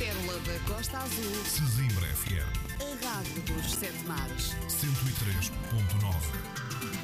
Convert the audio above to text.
Pérola da Costa Azul. Sesimbra FM A rádio dos 7 mares. 103.9.